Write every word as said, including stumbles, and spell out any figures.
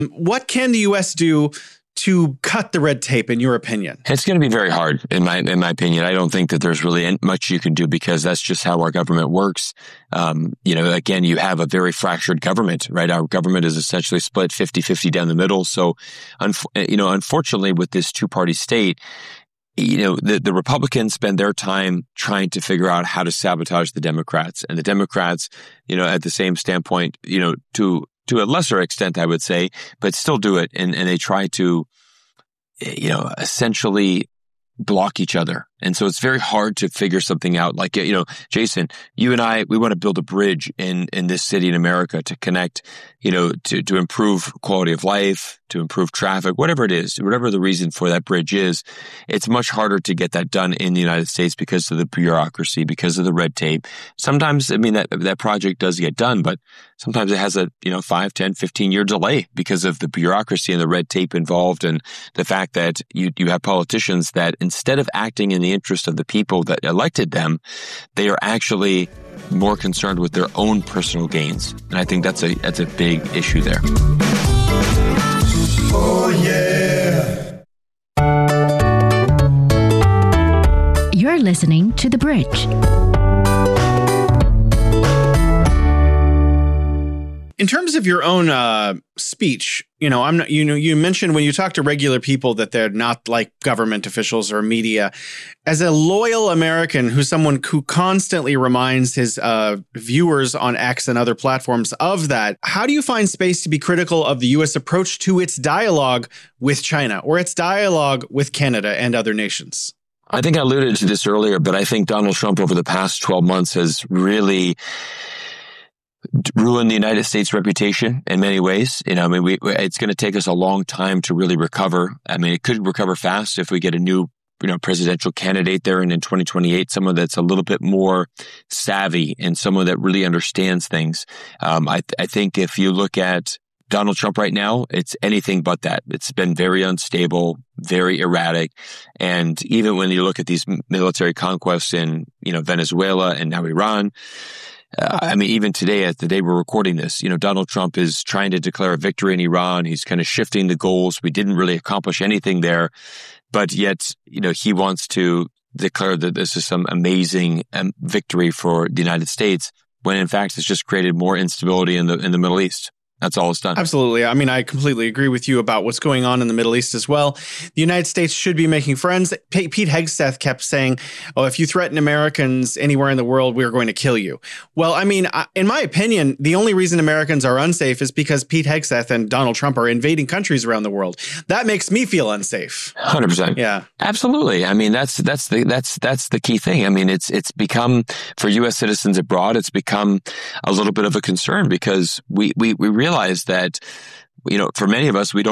What can the U S do to cut the red tape, in your opinion? It's going to be very hard, in my in my opinion. I don't think that there's really much you can do because that's just how our government works. Um, you know, again, you have a very fractured government, right? Our government is essentially split fifty-fifty down the middle. So, you know, unfortunately, with this two-party state, you know, the, the Republicans spend their time trying to figure out how to sabotage the Democrats. And the Democrats, you know, at the same standpoint, you know, to to a lesser extent, I would say, but still do it. And, and they try to, you know, essentially block each other. And so it's very hard to figure something out. Like, you know, Jason, you and I, we want to build a bridge in, in this city in America to connect, you know, to, to improve quality of life, to improve traffic, whatever it is, whatever the reason for that bridge is. It's much harder to get that done in the United States because of the bureaucracy, because of the red tape. Sometimes, I mean, that, that project does get done, but sometimes it has a, you know, five, ten, fifteen year delay because of the bureaucracy and the red tape involved and the fact that you, you have politicians that instead of acting in the interest of the people that elected them, they are actually more concerned with their own personal gains. And I think that's a that's a big issue there. Oh, yeah. You're listening to The Bridge. In terms of your own uh, speech, you know, I'm not, you know, you mentioned when you talk to regular people that they're not like government officials or media. As a loyal American who's someone who constantly reminds his uh, viewers on X and other platforms of that, how do you find space to be critical of the U S approach to its dialogue with China or its dialogue with Canada and other nations? I think I alluded to this earlier, but I think Donald Trump over the past twelve months has really ruin the United States reputation in many ways. You know, I mean, we, it's going to take us a long time to really recover. I mean, it could recover fast if we get a new, you know, presidential candidate there and in twenty twenty-eight, someone that's a little bit more savvy and someone that really understands things. Um, I, I think if you look at Donald Trump right now, it's anything but that. It's been very unstable, very erratic. And even when you look at these military conquests in, you know, Venezuela and now Iran, Uh, I mean, even today, at the day we're recording this, you know, Donald Trump is trying to declare a victory in Iran. He's kind of shifting the goals. We didn't really accomplish anything there, but yet, you know, he wants to declare that this is some amazing um, victory for the United States, when in fact it's just created more instability in the in the Middle East. That's all it's done. Absolutely. I mean, I completely agree with you about what's going on in the Middle East as well. The United States should be making friends. P- Pete Hegseth kept saying, oh, if you threaten Americans anywhere in the world, we're going to kill you. Well, I mean, in my opinion, the only reason Americans are unsafe is because Pete Hegseth and Donald Trump are invading countries around the world. That makes me feel unsafe. one hundred percent. Yeah. Absolutely. I mean, that's that's the that's that's the key thing. I mean, it's it's become, for U S citizens abroad, it's become a little bit of a concern because we we we realize that, you know, for many of us, we don't